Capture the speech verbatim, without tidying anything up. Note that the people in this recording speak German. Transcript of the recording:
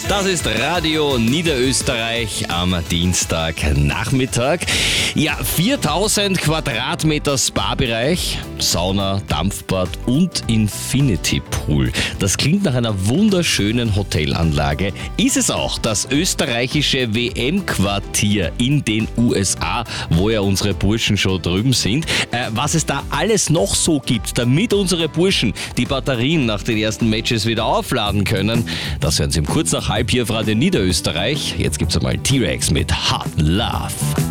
Das ist Radio Niederösterreich am Dienstagnachmittag. Ja, viertausend Quadratmeter Spa-Bereich, Sauna, Dampfbad und Infinity Pool. Das klingt nach einer wunderschönen Hotelanlage. Ist es auch das österreichische W M-Quartier in den U S A, wo ja unsere Burschen schon drüben sind. Äh, was es da alles noch so gibt, damit unsere Burschen die Batterien nach den ersten Matches wieder aufladen können, das hören Sie kurz nach halb hier auf Radio Niederösterreich. Jetzt gibt's einmal T-Rex mit Hot Love.